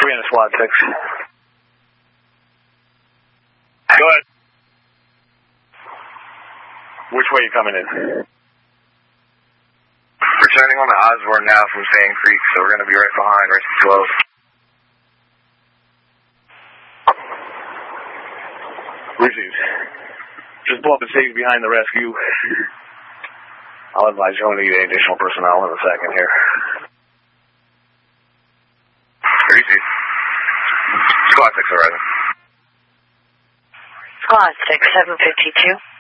3 in a squad 6. Go ahead. Which way are you coming in? Returning on to Osborne now from Sand Creek, so we're going to be right behind, right to 12. Reese's. Just pull up and stay behind the rescue. I'll advise you on need additional personnel in a second here. Reese's. Squad 6 arriving. Squad 6, 752.